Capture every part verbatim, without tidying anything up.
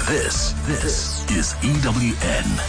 This, this is E W N.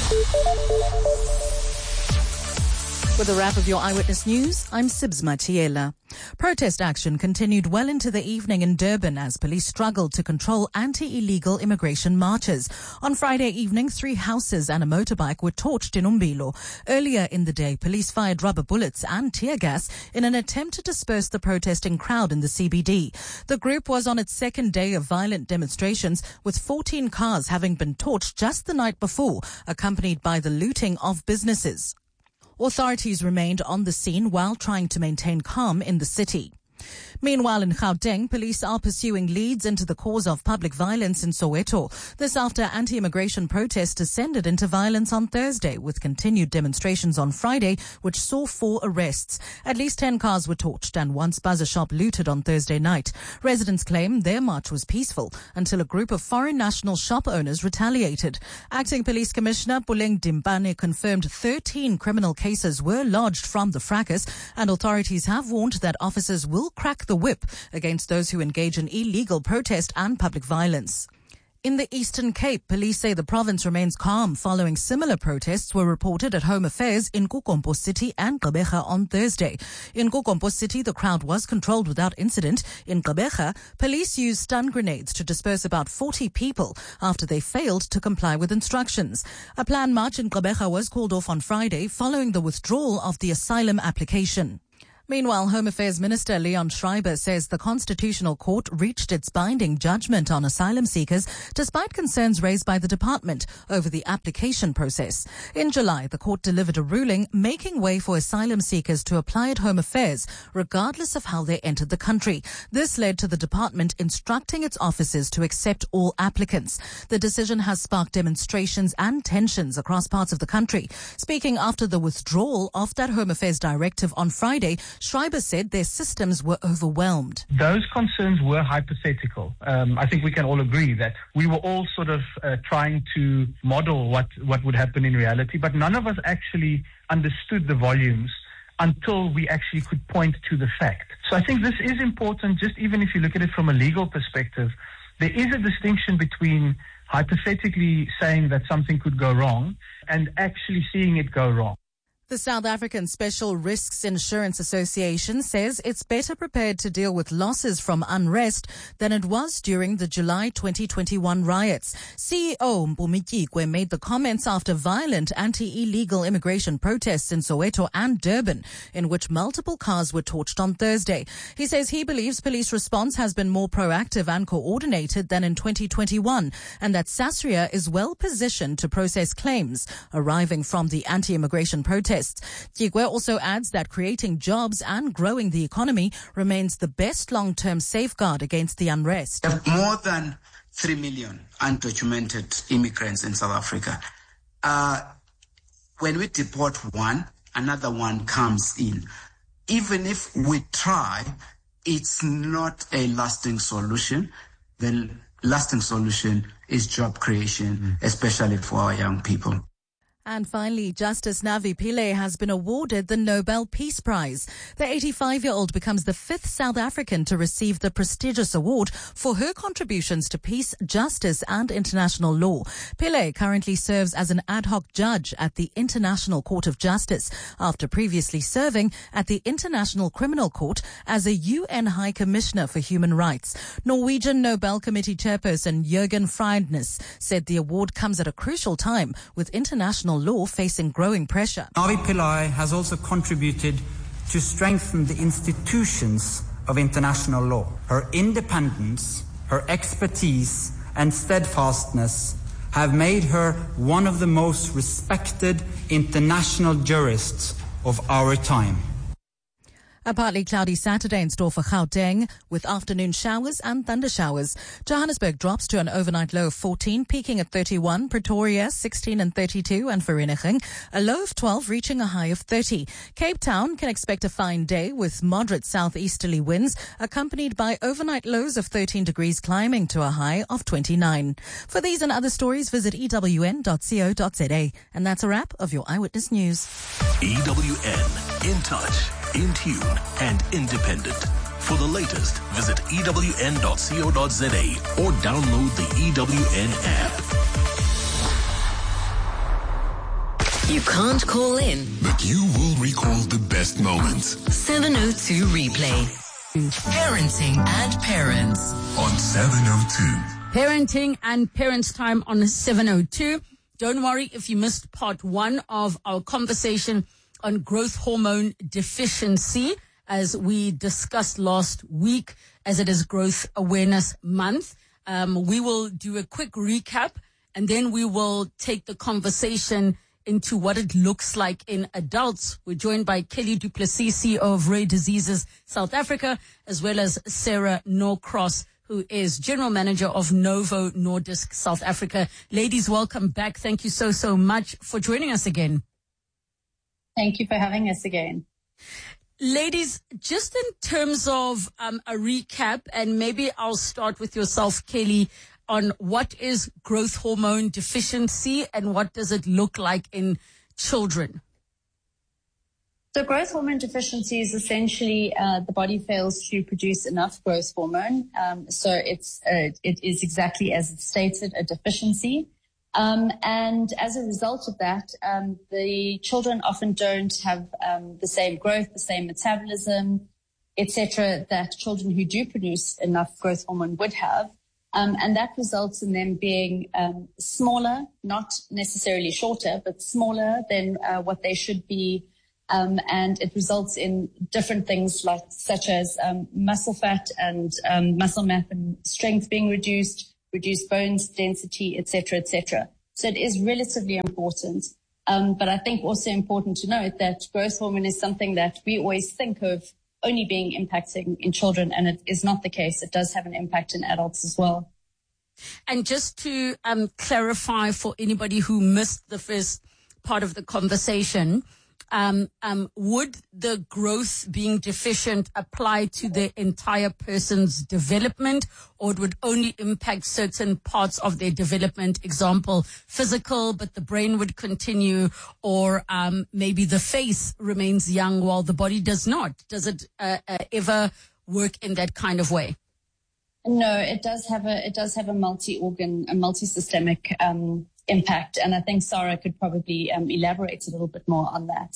With a wrap of your Eyewitness News, I'm Sibs Matiela. Protest action continued well into the evening in Durban as police struggled to control anti-illegal immigration marches. On Friday evening, three houses and a motorbike were torched in Umbilo. Earlier in the day, police fired rubber bullets and tear gas in an attempt to disperse the protesting crowd in the C B D. The group was on its second day of violent demonstrations, with fourteen cars having been torched just the night before, accompanied by the looting of businesses. Authorities remained on the scene while trying to maintain calm in the city. Meanwhile, in Gauteng, police are pursuing leads into the cause of public violence in Soweto. This after anti-immigration protests descended into violence on Thursday, with continued demonstrations on Friday, which saw four arrests. At least ten cars were torched and one spaza shop looted on Thursday night. Residents claim their march was peaceful until a group of foreign national shop owners retaliated. Acting Police Commissioner Puleng Dimpane confirmed thirteen criminal cases were lodged from the fracas, and authorities have warned that officers will crack the whip against those who engage in illegal protest and public violence. In the Eastern Cape, police say the province remains calm following similar protests were reported at Home Affairs in Kukompo City and Gqeberha on Thursday. In Kukompo City, the crowd was controlled without incident. In Gqeberha, police used stun grenades to disperse about forty people after they failed to comply with instructions. A planned march in Gqeberha was called off on Friday following the withdrawal of the asylum application. Meanwhile, Home Affairs Minister Leon Schreiber says the Constitutional Court reached its binding judgment on asylum seekers despite concerns raised by the department over the application process. In July, the court delivered a ruling making way for asylum seekers to apply at Home Affairs regardless of how they entered the country. This led to the department instructing its officers to accept all applicants. The decision has sparked demonstrations and tensions across parts of the country. Speaking after the withdrawal of that Home Affairs directive on Friday, Schreiber said their systems were overwhelmed. Those concerns were hypothetical. Um, I think we can all agree that we were all sort of uh, trying to model what, what would happen in reality, but none of us actually understood the volumes until we actually could point to the fact. So I think this is important, just even if you look at it from a legal perspective. There is a distinction between hypothetically saying that something could go wrong and actually seeing it go wrong. The South African Special Risks Insurance Association says it's better prepared to deal with losses from unrest than it was during the July twenty twenty-one riots. C E O Mpumi Tyikwe made the comments after violent anti-illegal immigration protests in Soweto and Durban, in which multiple cars were torched on Thursday. He says he believes police response has been more proactive and coordinated than in twenty twenty-one, and that SASRIA is well positioned to process claims arriving from the anti-immigration protests. Tyikwe also adds that creating jobs and growing the economy remains the best long-term safeguard against the unrest. There are more than three million undocumented immigrants in South Africa. Uh, when we deport one, another one comes in. Even if we try, it's not a lasting solution. The lasting solution is job creation, mm. especially for our young people. And finally, Justice Navi Pillay has been awarded the Nobel Peace Prize. The eighty-five-year-old becomes the fifth South African to receive the prestigious award for her contributions to peace, justice and international law. Pillay currently serves as an ad hoc judge at the International Court of Justice after previously serving at the International Criminal Court as a U N High Commissioner for Human Rights. Norwegian Nobel Committee Chairperson Jürgen Freindness said the award comes at a crucial time with international law facing growing pressure. Navi Pillay has also contributed to strengthen the institutions of international law. Her independence, her expertise and steadfastness have made her one of the most respected international jurists of our time. A partly cloudy Saturday in store for Gauteng with afternoon showers and thunder showers. Johannesburg drops to an overnight low of fourteen, peaking at thirty-one. Pretoria sixteen and thirty-two, and Vereeniging a low of twelve, reaching a high of thirty. Cape Town can expect a fine day with moderate southeasterly winds, accompanied by overnight lows of thirteen degrees, climbing to a high of twenty-nine. For these and other stories, visit E W N dot co dot za. And that's a wrap of your Eyewitness News. E W N, in touch, in tune, and independent. For the latest, visit E W N dot co dot za or download the E W N app. You can't call in, but you will recall the best moments. seven oh two Replay. Parenting and Parents. On seven oh two. Parenting and Parents time on seven oh two. Don't worry if you missed part one of our conversation on growth hormone deficiency, as we discussed last week, as it is Growth Awareness Month. Um, we will do a quick recap, and then we will take the conversation into what it looks like in adults. We're joined by Kelly du Plessis, C E O of Rare Diseases South Africa, as well as Sarah Norcross, who is General Manager of Novo Nordisk South Africa. Ladies, welcome back. Thank you so, so much for joining us again. Thank you for having us again. Ladies, just in terms of um, a recap, and maybe I'll start with yourself, Kelly, on what is growth hormone deficiency and what does it look like in children? So growth hormone deficiency is essentially uh, the body fails to produce enough growth hormone. Um, so it's uh, it is exactly as it stated, a deficiency. Um, and as a result of that, um, the children often don't have um, the same growth, the same metabolism, et cetera, that children who do produce enough growth hormone would have. Um, and that results in them being um, smaller, not necessarily shorter, but smaller than uh, what they should be. Um, and it results in different things like such as um, muscle fat and um, muscle mass and strength being reduced, reduced bones density, et cetera, et cetera. So it is relatively important. Um, but I think also important to note that growth hormone is something that we always think of only being impacting in children, and it is not the case. It does have an impact in adults as well. And just to um, clarify for anybody who missed the first part of the conversation, um, um, would the growth being deficient apply to the entire person's development, or it would only impact certain parts of their development? Example, physical, but the brain would continue, or um, maybe the face remains young while the body does not. Does it uh, uh, ever work in that kind of way? No, it does have a it does have a multi-organ, a multi-systemic um, impact, and I think Sarah could probably um, elaborate a little bit more on that.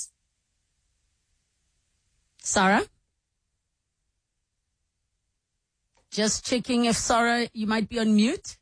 Sarah? Just checking if Sarah, you might be on mute.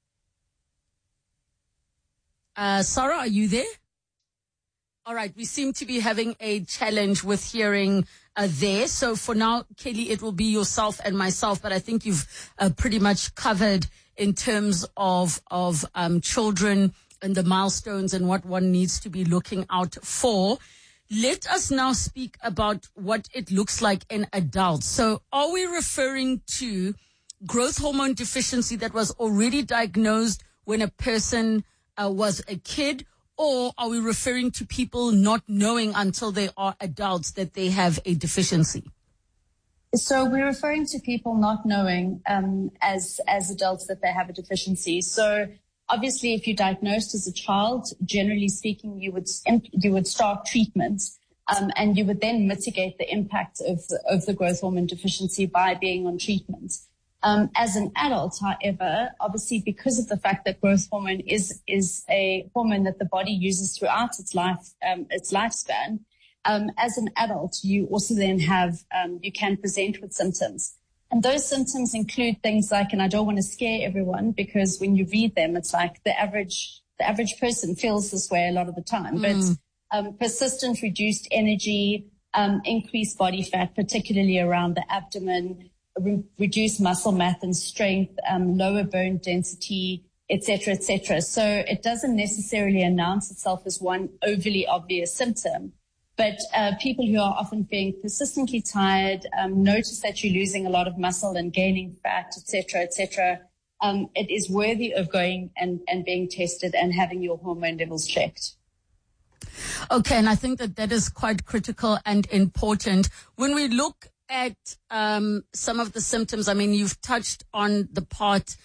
Uh, Sarah, are you there? All right, we seem to be having a challenge with hearing uh, there. So for now, Kelly, it will be yourself and myself, but I think you've uh, pretty much covered in terms of, of um, children and the milestones and what one needs to be looking out for. Let us now speak about what it looks like in adults. So are we referring to growth hormone deficiency that was already diagnosed when a person uh, was a kid, or are we referring to people not knowing until they are adults that they have a deficiency? So we're referring to people not knowing um, as as adults that they have a deficiency. So obviously, if you're diagnosed as a child, generally speaking, you would you would start treatment, um, and you would then mitigate the impact of the, of the growth hormone deficiency by being on treatment. Um, as an adult, however, obviously because of the fact that growth hormone is is a hormone that the body uses throughout its life um, its lifespan, um, as an adult, you also then have um, you can present with symptoms. And those symptoms include things like, and I don't want to scare everyone because when you read them, it's like the average, the average person feels this way a lot of the time, mm. but um, persistent reduced energy, um, increased body fat, particularly around the abdomen, re- reduced muscle mass and strength, um, lower bone density, et cetera, et cetera. So it doesn't necessarily announce itself as one overly obvious symptom. But uh, people who are often being persistently tired, um, notice that you're losing a lot of muscle and gaining fat, et cetera, et cetera. Um, it is worthy of going and, and being tested and having your hormone levels checked. Okay, and I think that that is quite critical and important. When we look at um, some of the symptoms, I mean, you've touched on the part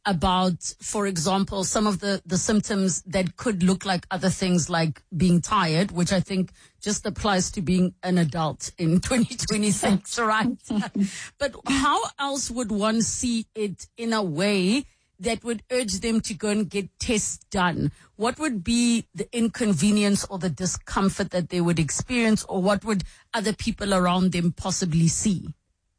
about, for example, some of the, the symptoms that could look like other things like being tired, which I think just applies to being an adult in twenty twenty-six, right? But how else would one see it in a way that would urge them to go and get tests done? What would be the inconvenience or the discomfort that they would experience, or what would other people around them possibly see?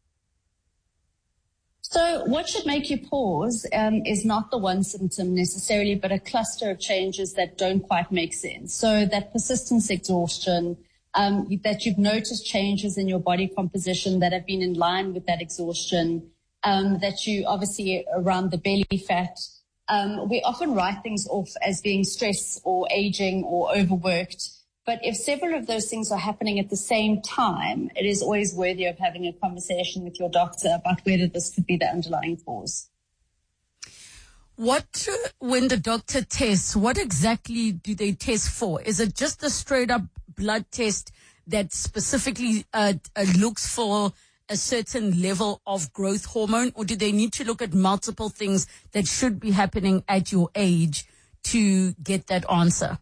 So what should make you pause um, is not the one symptom necessarily, but a cluster of changes that don't quite make sense. So that persistence exhaustion, um, that you've noticed changes in your body composition that have been in line with that exhaustion, um, that you obviously around the belly fat. Um, we often write things off as being stress or aging or overworked. But if several of those things are happening at the same time, it is always worthy of having a conversation with your doctor about whether this could be the underlying cause. What, when the doctor tests, what exactly do they test for? Is it just a straight up blood test that specifically uh, uh, looks for a certain level of growth hormone, or do they need to look at multiple things that should be happening at your age to get that answer?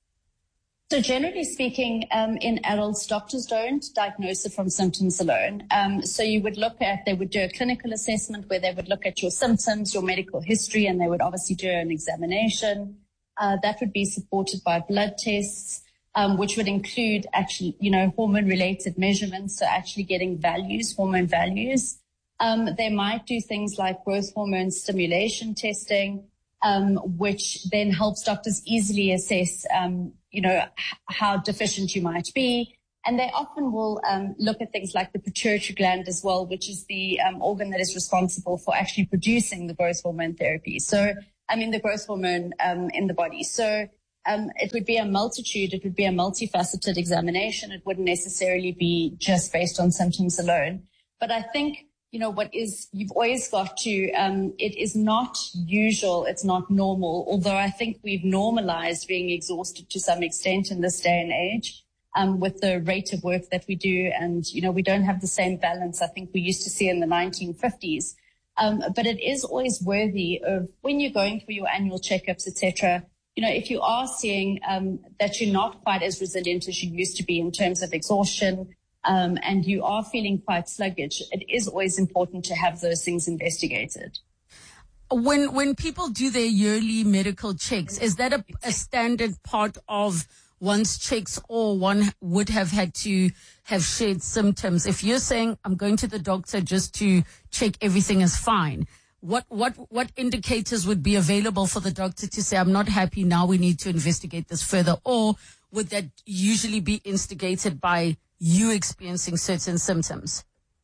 So generally speaking, um, in adults, doctors don't diagnose it from symptoms alone. Um, so you would look at, they would do a clinical assessment where they would look at your symptoms, your medical history, and they would obviously do an examination. Uh, that would be supported by blood tests, um, which would include actually, you know, hormone-related measurements, so actually getting values, hormone values. Um, they might do things like growth hormone stimulation testing, um, which then helps doctors easily assess, um, you know, how deficient you might be. And they often will um, look at things like the pituitary gland as well, which is the um, organ that is responsible for actually producing the growth hormone therapy. So, I mean, the growth hormone um, in the body. So um, it would be a multitude. It would be a multifaceted examination. It wouldn't necessarily be just based on symptoms alone. But I think, you know, what is, you've always got to, um, it is not usual, it's not normal, although I think we've normalized being exhausted to some extent in this day and age, um, with the rate of work that we do. And, you know, we don't have the same balance I think we used to see in the nineteen fifties. Um, but it is always worthy of, when you're going for your annual checkups, et cetera, you know, if you are seeing, um, that you're not quite as resilient as you used to be in terms of exhaustion, Um, and you are feeling quite sluggish, it is always important to have those things investigated. When when people do their yearly medical checks, is that a, a standard part of one's checks, or one would have had to have shared symptoms? If you're saying, I'm going to the doctor just to check everything is fine, what, what, what indicators would be available for the doctor to say, I'm not happy now, we need to investigate this further? Or would that usually be instigated by you experiencing certain symptoms?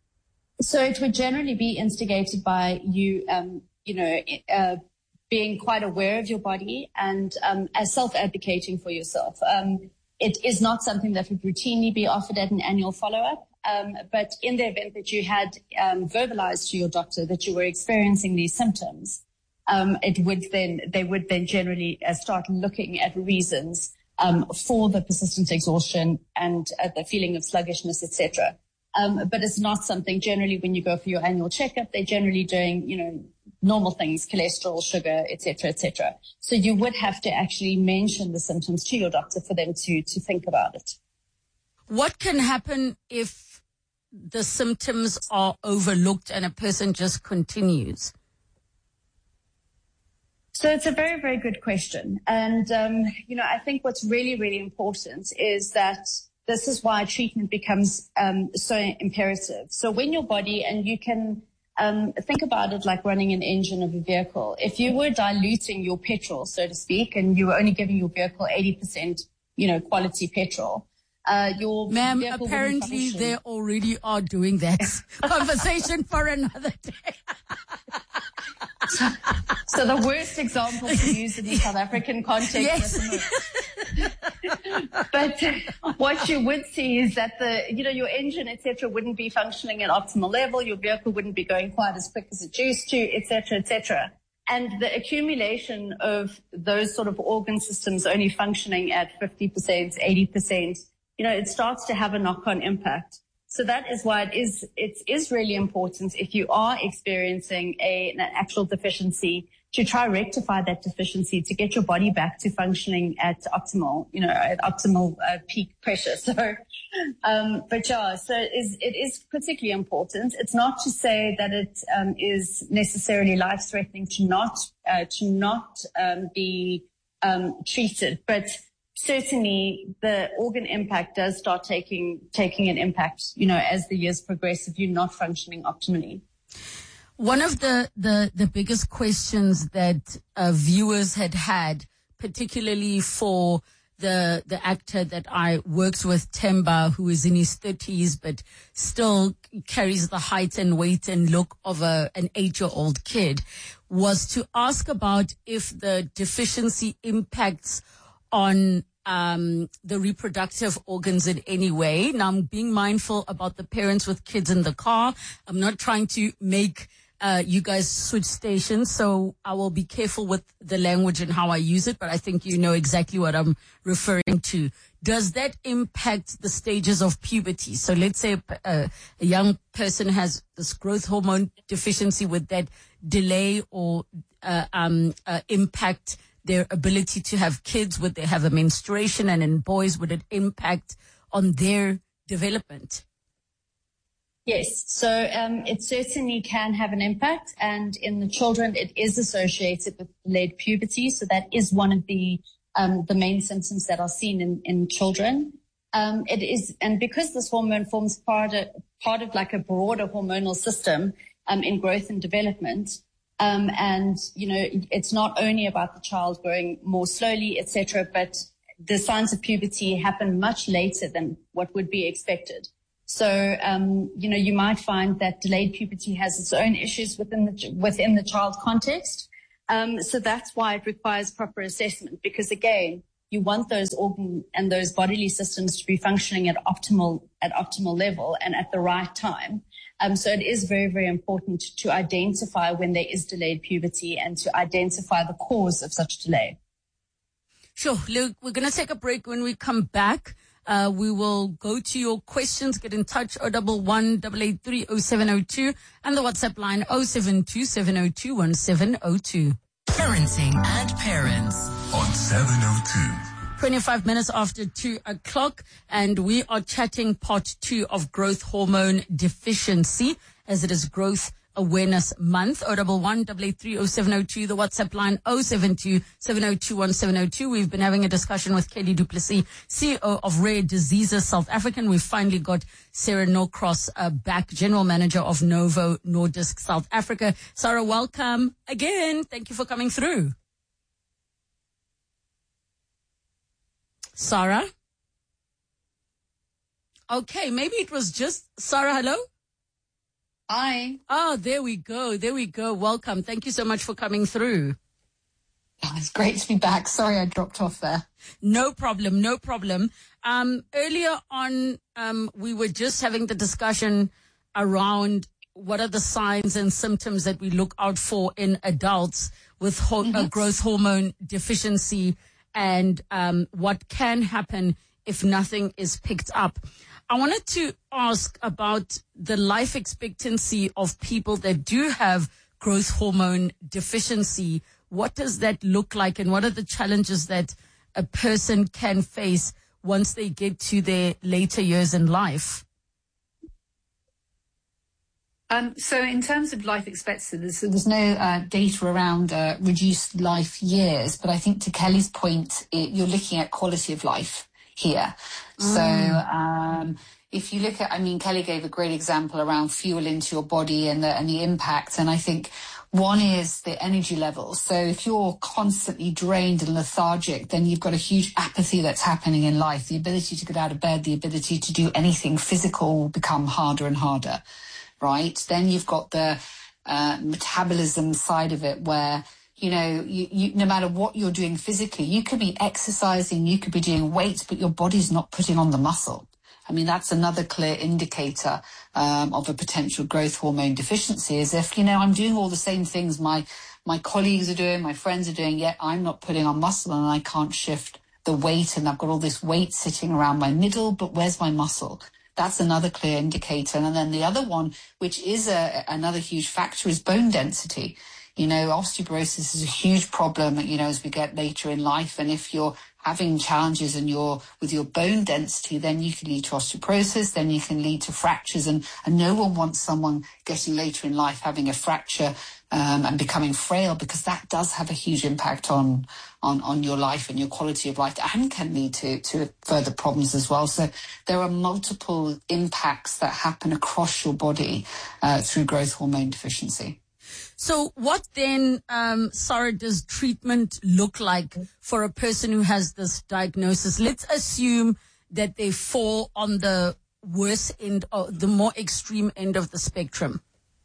So it would generally be instigated by you, um, you know, uh, being quite aware of your body and um, as self-advocating for yourself. Um, it is not something that would routinely be offered at an annual follow-up, um, but in the event that you had um, verbalized to your doctor that you were experiencing these symptoms, um, it would then they would then generally uh, start looking at reasons Um, for the persistent exhaustion and uh, the feeling of sluggishness, et cetera. Um, but it's not something generally when you go for your annual checkup, they're generally doing, you know, normal things, cholesterol, sugar, et cetera, et cetera. So you would have to actually mention the symptoms to your doctor for them to, to think about it. What can happen if the symptoms are overlooked and a person just continues? So it's a very, very good question. And, um, you know, I think what's really, really important is that this is why treatment becomes um, so imperative. So when your body, and you can um, think about it like running an engine of a vehicle. If you were diluting your petrol, so to speak, and you were only giving your vehicle eighty percent, you know, quality petrol, uh, your Ma'am, vehicle apparently they already are doing that. Conversation for another day. So, so the worst example to use in the South African context. Yes. But what you would see is that the, you know, your engine, et cetera, wouldn't be functioning at optimal level. Your vehicle wouldn't be going quite as quick as it used to, et cetera, et cetera. And the accumulation of those sort of organ systems only functioning at fifty percent, eighty percent, you know, it starts to have a knock-on impact. So that is why it is, it is really important if you are experiencing a, an actual deficiency to try rectify that deficiency to get your body back to functioning at optimal, you know, at optimal uh, peak pressure. So, um, but yeah, so it is, it is critically important. It's not to say that it um, is necessarily life-threatening to not, uh, to not um, be um, treated, but certainly the organ impact does start taking, taking an impact, you know, as the years progress if you're not functioning optimally. One of the, the, the biggest questions that uh, viewers had had, particularly for the the actor that I worked with, Temba, who is in his thirties but still carries the height and weight and look of a, an eight-year-old kid, was to ask about if the deficiency impacts on um the reproductive organs in any way. Now, I'm being mindful about the parents with kids in the car. I'm not trying to make uh you guys switch stations, so I will be careful with the language and how I use it, but I think you know exactly what I'm referring to. Does that impact the stages of puberty? So let's say a, a young person has this growth hormone deficiency. Would that delay or uh, um uh, impact their ability to have kids? Would they have a menstruation? And in boys, would it impact on their development? Yes, so um, it certainly can have an impact, and in the children, it is associated with delayed puberty. So that is one of the um, the main symptoms that are seen in, in children. Um, it is, and because this hormone forms part of part of like a broader hormonal system um, in growth and development. Um, and, you know, it's not only about the child growing more slowly, et cetera, but the signs of puberty happen much later than what would be expected. So, um, you know, you might find that delayed puberty has its own issues within the, within the child context. Um, so that's why it requires proper assessment, because again, you want those organ and those bodily systems to be functioning at optimal, at optimal level and at the right time. Um, so it is very, very important to identify when there is delayed puberty and to identify the cause of such delay. Sure. Look, we're going to take a break. When we come back, uh, we will go to your questions. Get in touch, oh one one, eight eight three, oh seven oh two, and the WhatsApp line oh seven two, seven oh two, one seven oh two. Parenting and Parents on seven oh two. twenty-five minutes after two o'clock, and we are chatting part two of growth hormone deficiency, as it is Growth Awareness Month. oh one one, eight eight three, oh seven oh two, the WhatsApp line oh seven two, seven oh two, one seven oh two. We've been having a discussion with Kelly du Plessis, C E O of Rare Diseases South Africa. We've finally got Sarah Norcross uh, back, General Manager of Novo Nordisk South Africa. Sarah, welcome again. Thank you for coming through. Sarah? Okay, maybe it was just Sarah. Hello? Hi. Oh, there we go. There we go. Welcome. Thank you so much for coming through. Oh, it's great to be back. Sorry I dropped off there. No problem. No problem. Um, earlier on, um, we were just having the discussion around what are the signs and symptoms that we look out for in adults with ho- mm-hmm. uh, growth hormone deficiency, and um, what can happen if nothing is picked up. I wanted to ask about the life expectancy of people that do have growth hormone deficiency. What does that look like, and what are the challenges that a person can face once they get to their later years in life? Um, so in terms of life expectancy, there's, there's no uh, data around uh, reduced life years, but I think to Kelly's point, it, you're looking at quality of life here. Mm. So um, if you look at, I mean, Kelly gave a great example around fuel into your body and the, and the impact, and I think one is the energy levels. So if you're constantly drained and lethargic, then you've got a huge apathy that's happening in life. The ability to get out of bed, the ability to do anything physical will become harder and harder. Right? Then you've got the uh, metabolism side of it where, you know, you, you, no matter what you're doing physically, you could be exercising, you could be doing weights, but your body's not putting on the muscle. I mean, that's another clear indicator um, of a potential growth hormone deficiency, is if, you know, I'm doing all the same things my, my colleagues are doing, my friends are doing, yet I'm not putting on muscle and I can't shift the weight, and I've got all this weight sitting around my middle, but where's my muscle? that's another clear indicator. And then the other one, which is a, another huge factor, is bone density. You know, osteoporosis is a huge problem, you know, as we get later in life. And if you're having challenges in your with your bone density, then you can lead to osteoporosis, then you can lead to fractures. And, and no one wants someone getting later in life having a fracture um, and becoming frail, because that does have a huge impact on, on, on your life and your quality of life, and can lead to, to further problems as well. So there are multiple impacts that happen across your body uh, through growth hormone deficiency. So what then, um, Sarah, does treatment look like for a person who has this diagnosis? Let's assume that they fall on the worst end, or the more extreme end of the spectrum.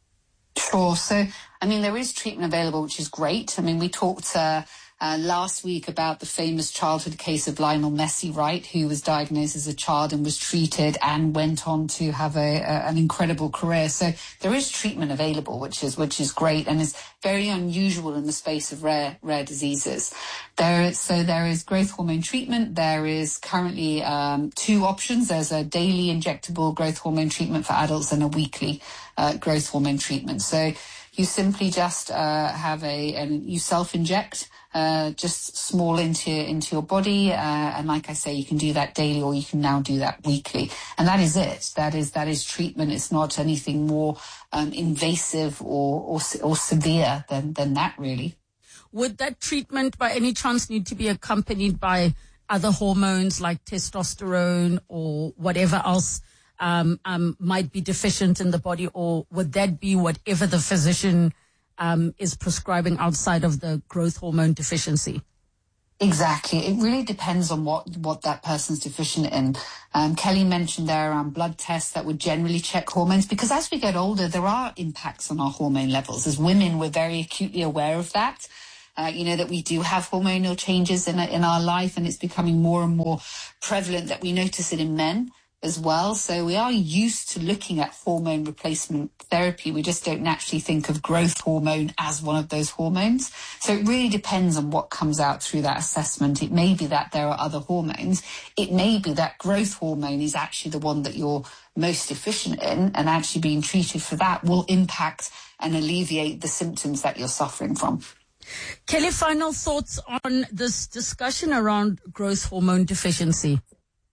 Sure. So, I mean, there is treatment available, which is great. I mean, we talked uh, uh, last week about the famous childhood case of Lionel Messi, right, who was diagnosed as a child and was treated and went on to have a, a an incredible career. So there is treatment available, which is which is great, and is very unusual in the space of rare rare diseases. There, so there is growth hormone treatment. There is currently um, two options. There's a daily injectable growth hormone treatment for adults and a weekly uh, growth hormone treatment. So you simply just uh, have a, and you self-inject uh, just small into into your body, uh, and like I say, you can do that daily, or you can now do that weekly, and that is it. That is that is treatment. It's not anything more um, invasive or, or or severe than than that, really. Would that treatment, by any chance, need to be accompanied by other hormones like testosterone or whatever else um, um, might be deficient in the body, or would that be whatever the physician um, is prescribing outside of the growth hormone deficiency? Exactly. It really depends on what, what that person's deficient in. Um, Kelly mentioned there around blood tests that would generally check hormones, because as we get older, there are impacts on our hormone levels. As women, we're very acutely aware of that. Uh, you know, that we do have hormonal changes in, in our life, and it's becoming more and more prevalent that we notice it in men as well. So we are used to looking at hormone replacement therapy. We just don't naturally think of growth hormone as one of those hormones. So it really depends on what comes out through that assessment. It may be that there are other hormones. It may be that growth hormone is actually the one that you're most deficient in, and actually being treated for that will impact and alleviate the symptoms that you're suffering from. Kelly, final thoughts on this discussion around growth hormone deficiency?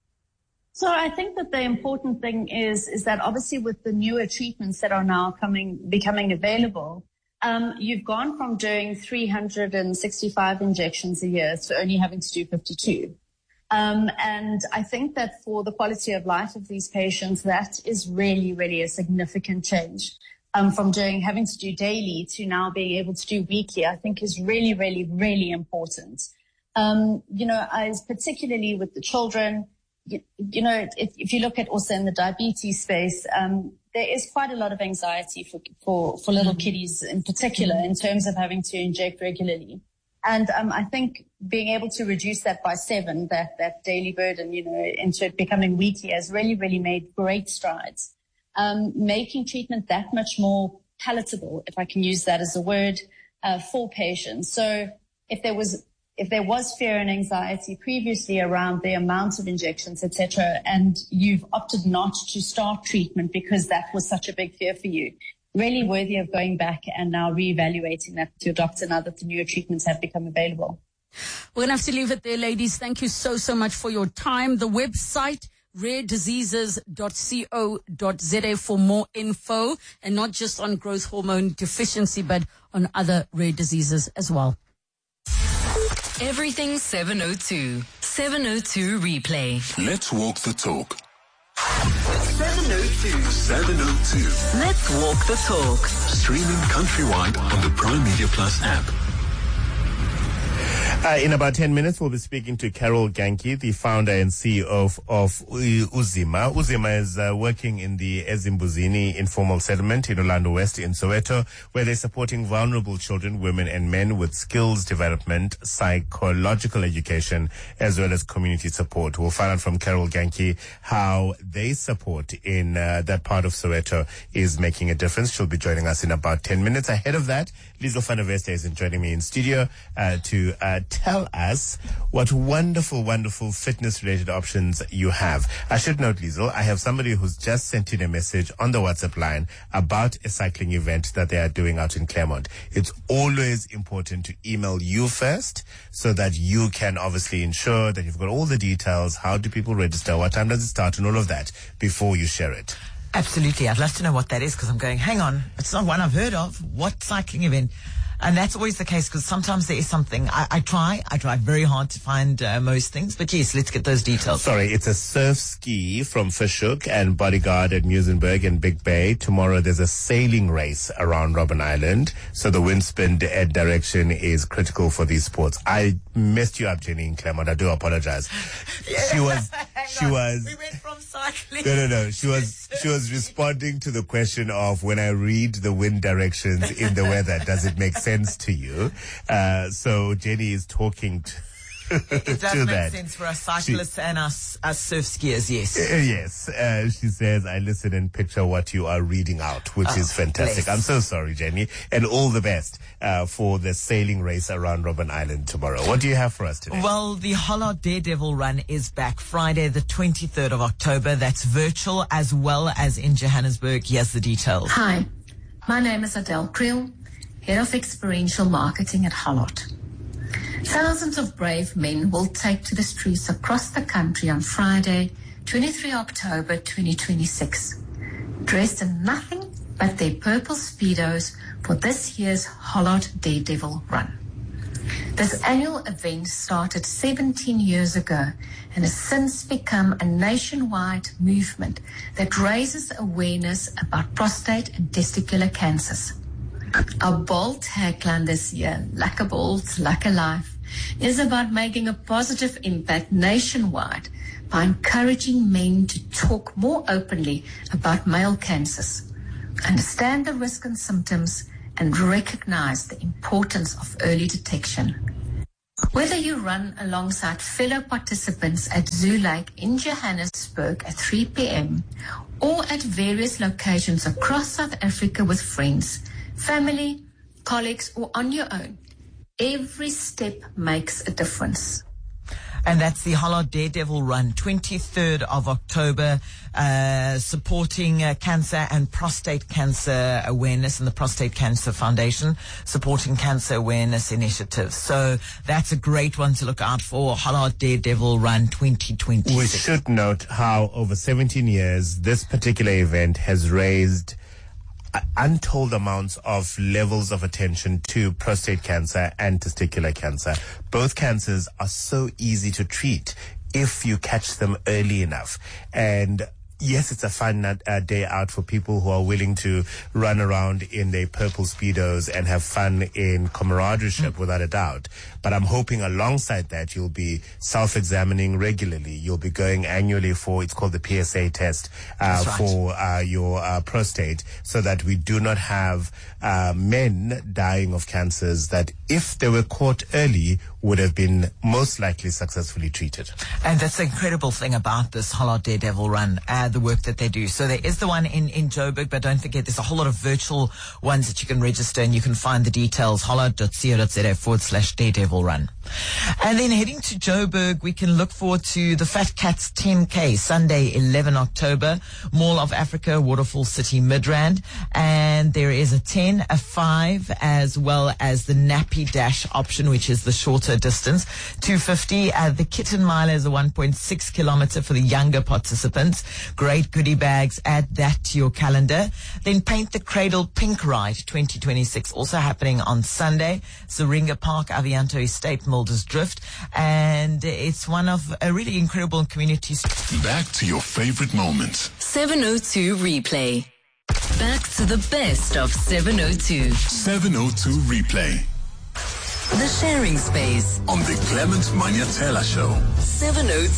So I think that the important thing is, is that obviously with the newer treatments that are now coming, becoming available, um, you've gone from doing three hundred sixty-five injections a year to only having to do fifty-two. Um, and I think that for the quality of life of these patients, that is really, really a significant change. Um, from doing, having to do daily to now being able to do weekly, I think is really, really, really important. Um, you know, as particularly with the children, you, you know, if, if you look at also in the diabetes space, um, there is quite a lot of anxiety for, for, for little kiddies in particular in terms of having to inject regularly. And, um, I think being able to reduce that by seven, that, that daily burden, you know, into it becoming weekly has really, really made great strides. Um, making treatment that much more palatable, if I can use that as a word, uh, for patients. So if there was, if there was fear and anxiety previously around the amount of injections, et cetera, and you've opted not to start treatment because that was such a big fear for you, really worthy of going back and now reevaluating that to your doctor now that the newer treatments have become available. We're going to have to leave it there, ladies. Thank you so, so much for your time. The website, rare diseases dot co dot za, for more info, and not just on growth hormone deficiency, but on other rare diseases as well. Everything seven oh two. seven oh two replay. Let's walk the talk. seven oh two. seven oh two. Let's walk the talk. Streaming countrywide on the Prime Media Plus app. Uh, in about ten minutes, we'll be speaking to Carol Ganki, the founder and C E O of, of Uzima. Uzima is uh, working in the Ezimbuzini informal settlement in Orlando West in Soweto, where they're supporting vulnerable children, women and men with skills development, psychological education, as well as community support. We'll find out from Carol Ganki how they support in uh, that part of Soweto is making a difference. She'll be joining us in about ten minutes. Ahead of that, Lizo Fanavesta is joining me in studio uh, to uh, tell us what wonderful, wonderful fitness-related options you have. I should note, Liesl, I have somebody who's just sent in a message on the WhatsApp line about a cycling event that they are doing out in Claremont. It's always important to email you first so that you can obviously ensure that you've got all the details. How do people register? What time does it start? And all of that before you share it. Absolutely. I'd love to know what that is, because I'm going, hang on, it's not one I've heard of. What cycling event? And that's always the case, because sometimes there is something. I, I try. I try very hard to find uh, most things. But yes, let's get those details. Sorry, it's a surf ski from Fishhook and Bodyguard at Muizenberg and Big Bay. Tomorrow there's a sailing race around Robben Island. So the wind spin d- direction is critical for these sports. I messed you up, Jenny, in Claremont. I do apologize. Yeah. She was, she on. was. We went from cycling. No, no, no. She was, she was responding to the question of, when I read the wind directions in the weather, does it make sense? sense to you. Uh, so Jenny is talking to, it does to make that. sense for us cyclists she, and us, us surf skiers, yes. Uh, yes. Uh, she says, I listen and picture what you are reading out, which oh, is fantastic. Bless. I'm so sorry, Jenny. And all the best uh, for the sailing race around Robben Island tomorrow. What do you have for us today? Well, the Hollard Daredevil Run is back Friday, the twenty-third of October. That's virtual as well as in Johannesburg. Here's the details. Hi, my name is Adele Creel, Head of Experiential Marketing at Hollard. Thousands of brave men will take to the streets across the country on Friday, the twenty-third of October twenty twenty-six, dressed in nothing but their purple Speedos for this year's Hollard Daredevil Run. This annual event started seventeen years ago and has since become a nationwide movement that raises awareness about prostate and testicular cancers. Our bold tagline this year, Lekker Bold, Lekker Life, is about making a positive impact nationwide by encouraging men to talk more openly about male cancers, understand the risk and symptoms, and recognize the importance of early detection. Whether you run alongside fellow participants at Zoo Lake in Johannesburg at three p.m. or at various locations across South Africa with friends, family, colleagues, or on your own, every step makes a difference. And that's the Hollard Daredevil Run, twenty-third of October, uh, supporting uh, cancer and prostate cancer awareness, and the Prostate Cancer Foundation supporting cancer awareness initiatives. So that's a great one to look out for, Hollard Daredevil Run twenty twenty-six. We should note how over seventeen years, this particular event has raised untold amounts of levels of attention to prostate cancer and testicular cancer. Both cancers are so easy to treat if you catch them early enough. And yes, it's a fun uh, day out for people who are willing to run around in their purple Speedos and have fun in camaraderie, mm. without a doubt. But I'm hoping alongside that you'll be self-examining regularly. You'll be going annually for, it's called the P S A test, uh, right. for uh, your uh, prostate, so that we do not have uh, men dying of cancers that, if they were caught early, would have been most likely successfully treated. And that's the incredible thing about this Hollard Daredevil Run, uh, the work that they do. So there is the one in, in Joburg, but don't forget there's a whole lot of virtual ones that you can register, and you can find the details, hollard.co.za forward slash Daredevil Run. And then heading to Joburg, we can look forward to the Fat Cats ten K, Sunday, eleventh of October, Mall of Africa, Waterfall City, Midrand. And there is a ten, a five, as well as the Nappy Dash option, which is the shorter distance, two fifty. Uh, the Kitten Mile is a one point six kilometer for the younger participants. Great goodie bags. Add that to your calendar. Then Paint the Cradle Pink Ride twenty twenty-six, also happening on Sunday. Syringa Park, Avianto Estate, Mulder's Drift. And it's one of a really incredible communities. Back to your favorite moments. seven oh two Replay. Back to the best of seven oh two. seven oh two Replay. The Sharing Space. On the Clement Maniatela Show. seven oh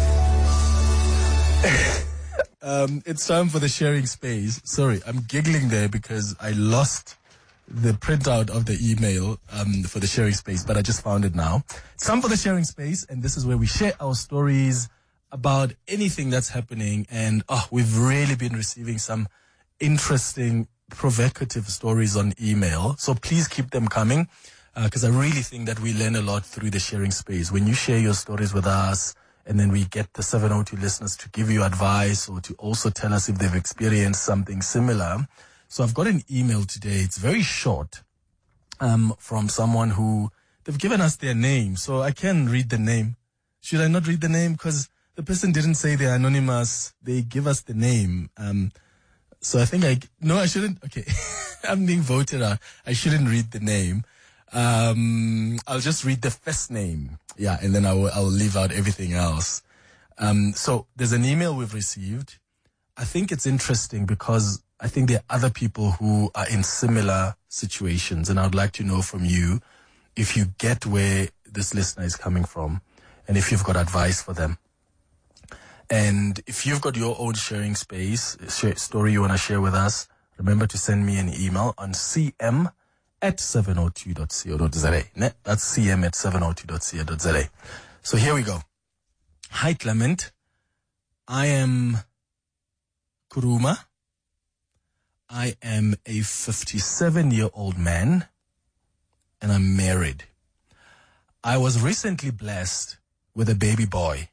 two. um, it's time for the Sharing Space. Sorry, I'm giggling there because I lost the printout of the email um, for the Sharing Space, but I just found it now. It's time for the Sharing Space, and this is where we share our stories about anything that's happening. And oh, we've really been receiving some interesting, provocative stories on email. So please keep them coming. because uh, I really think that we learn a lot through the sharing space. When you share your stories with us, and then we get the seven oh two listeners to give you advice or to also tell us if they've experienced something similar. So I've got an email today. It's very short, um, from someone who, they've given us their name. So I can read the name. Should I not read the name? Because the person didn't say they're anonymous. They give us the name. Um, so I think I, no, I shouldn't. Okay. I'm being voted out. I shouldn't read the name. Um, I'll just read the first name. Yeah. And then I will, I'll leave out everything else. Um, so there's an email we've received. I think it's interesting because I think there are other people who are in similar situations. And I'd like to know from you if you get where this listener is coming from and if you've got advice for them. And if you've got your own sharing space, share, story you want to share with us, remember to send me an email on c m at seven oh two dot co dot z a. That's c m at seven oh two dot co dot z a. So here we go. Hi, Clement. I am Kuruma. I am a fifty-seven-year-old man, and I'm married. I was recently blessed with a baby boy.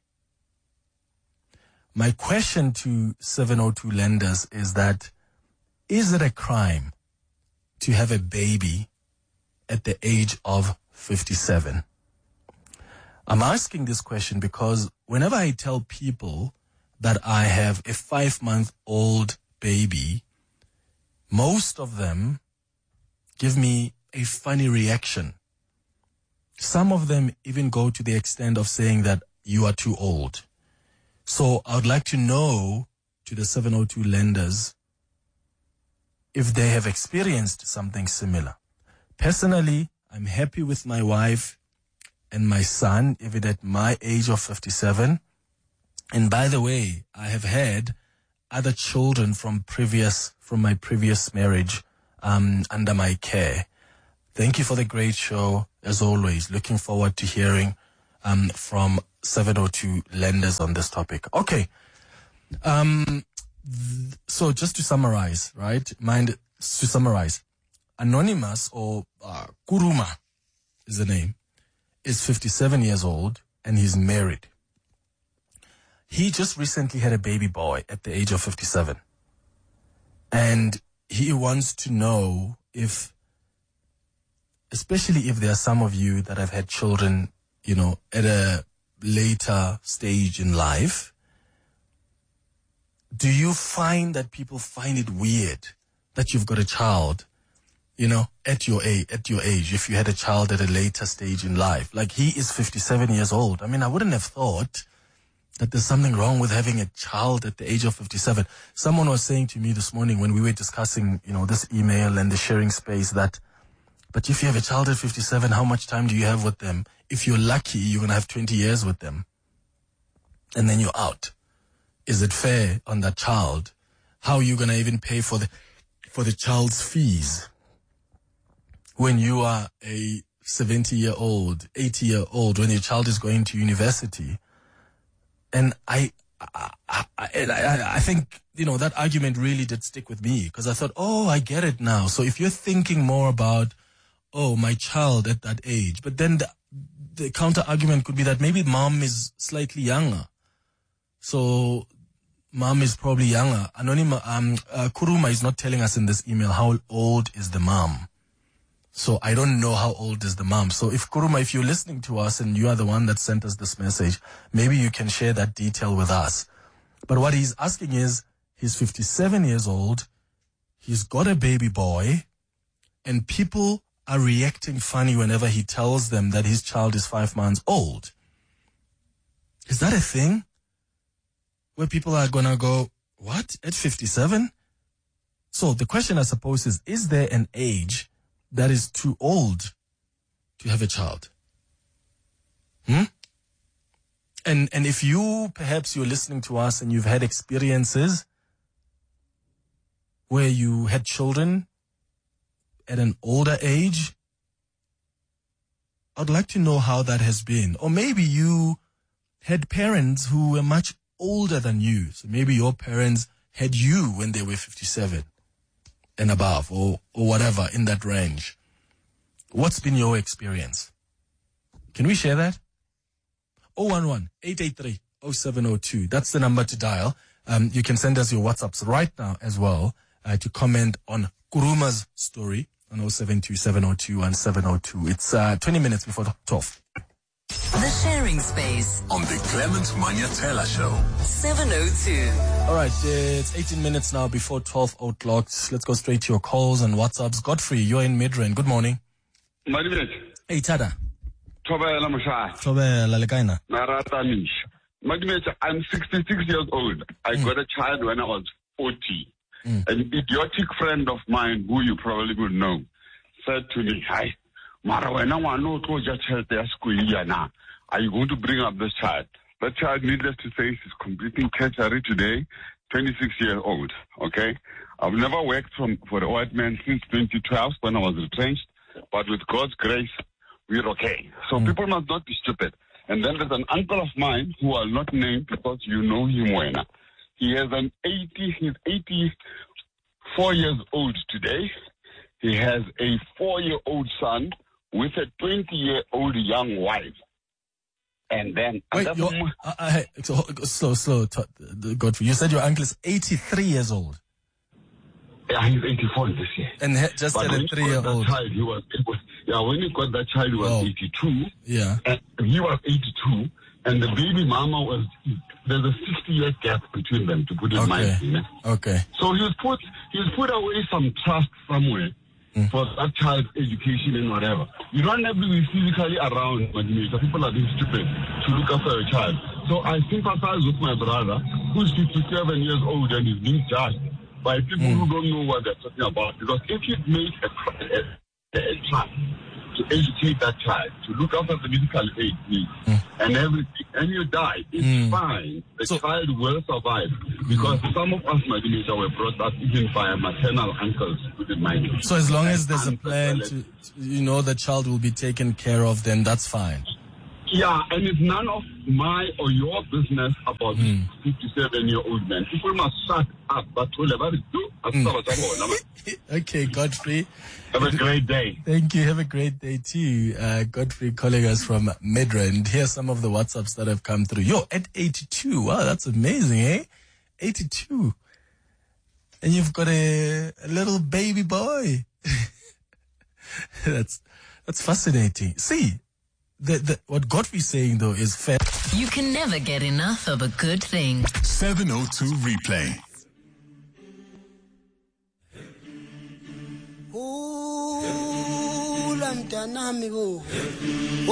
My question to seven oh two lenders is that, is it a crime to have a baby at the age of fifty-seven? I'm asking this question because whenever I tell people that I have a five-month-old baby, most of them give me a funny reaction. Some of them even go to the extent of saying that you are too old. So I would like to know, to the seven oh two lenders, if they have experienced something similar. Personally, I'm happy with my wife and my son, even at my age of fifty-seven. And by the way, I have had other children from previous, from my previous marriage, um, under my care. Thank you for the great show, as always. Looking forward to hearing, um, from seven oh two lenders on this topic. Okay. Um, th- so just to summarize, right? Mind, to summarize, Anonymous, or uh, Kuruma is the name, is fifty-seven years old and he's married. He just recently had a baby boy at the age of fifty-seven. And he wants to know if, especially if there are some of you that have had children, you know, at a later stage in life, do you find that people find it weird that you've got a child, you know, at your age, at your age, if you had a child at a later stage in life? Like, he is fifty-seven years old. I mean, I wouldn't have thought that there's something wrong with having a child at the age of fifty-seven. Someone was saying to me this morning when we were discussing, you know, this email and the sharing space that, but if you have a child at fifty-seven, how much time do you have with them? If you're lucky, you're going to have twenty years with them. And then you're out. Is it fair on that child? How are you going to even pay for the, for the child's fees when you are a seventy-year-old, eighty-year-old, when your child is going to university? And I, I, I, I, I think, you know, that argument really did stick with me because I thought, oh, I get it now. So if you're thinking more about, oh, my child at that age, but then the, the counter argument could be that maybe mom is slightly younger. So mom is probably younger. Anonymous, um, uh, Kuruma is not telling us in this email how old is the mom. So I don't know how old is the mom. So if Kuruma, if you're listening to us and you are the one that sent us this message, maybe you can share that detail with us. But what he's asking is, he's fifty-seven years old, he's got a baby boy, and people are reacting funny whenever he tells them that his child is five months old. Is that a thing? Where people are gonna go, what? At fifty-seven? So the question, I suppose, is, is there an age that is too old to have a child? Hmm? And, and if you, perhaps you're listening to us and you've had experiences where you had children at an older age, I'd like to know how that has been. Or maybe you had parents who were much older than you. So maybe your parents had you when they were fifty-seven and above, or, or whatever in that range. What's been your experience? Can we share that? zero one one, eight eight three, zero seven zero two. That's the number to dial. Um, you can send us your WhatsApps right now as well uh, to comment on Kuruma's story on zero seven two, seven zero two, one seven zero two. It's uh, twenty minutes before twelve. The Sharing Space on the Clement Manyatela Show. seven oh two. All right, uh, it's eighteen minutes now before twelve o'clock. Let's go straight to your calls and WhatsApps. Godfrey, you're in Midrand. Good morning. Madibet. Hey, Tada. Tobela Musha. Tobela Lekaina. Naratanish. Madibet, I'm sixty-six years old. I mm. got a child when I was forty. Mm. An idiotic friend of mine, who you probably would know, said to me, hi, Mara, when I want to just help their school here now, are you going to bring up this child? That child, needless to say, is completing tertiary today, twenty-six years old, okay? I've never worked from, for the white man since twenty twelve when I was retrenched, but with God's grace, we're okay. So mm. people must not be stupid. And then there's an uncle of mine who I'll not name because you know him well. He has an eighty, he's eighty-four years old today. He has a four-year-old son with a twenty-year-old young wife. And then... Wait, your, uh, uh, hey, so, slow, slow, t- Godfrey. You said your uncle is eighty-three years old. Yeah, he's eighty-four this year. And he just but had a three-year-old. Child, he was, it was, yeah, when he got that child, he was oh. eighty-two. Yeah. And he was eighty-two. And the baby mama was... There's a sixty-year gap between them, to put it okay. mildly. Yeah? Okay. So he's put, he's put away some trust somewhere mm. for that child's education and whatever. You don't have to be physically around, but people are being stupid to look after a child. So I sympathize with my brother, who's fifty-seven years old and is being judged by people mm. who don't know what they're talking about. Because if you make a, a, a child to educate that child, to look after the medical aid needs mm. and everything, and you die, it's mm. fine. The so, child will survive. Because mm. some of us, my village, were brought up even by maternal uncles, put it mildly. So as long as there's a plan to, to, you know, the child will be taken care of, then that's fine. Yeah, and it's none of my or your business about mm. this fifty-seven-year-old man. People must shut up. But mm. Okay, Godfrey. Have a great day. Thank you. Have a great day too. Uh, Godfrey calling us from Midrand. Here's some of the WhatsApps that have come through. Yo, at eighty-two. Wow, that's amazing, eh? eighty-two. And you've got a, a little baby boy. that's that's fascinating. See, the, the, what Godfrey's saying though is fair. You can never get enough of a good thing. seven oh two replay. Mntanami bo